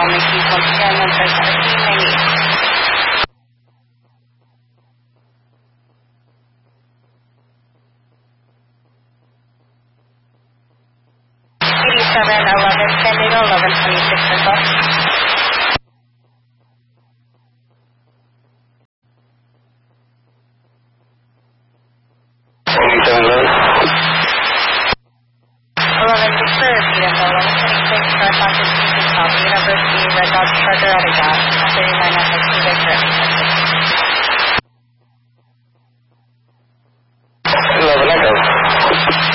moment, please. Once again, 157 11 San Diego 1126 as well. University, Red Dot Charter out of gas, 39 FX,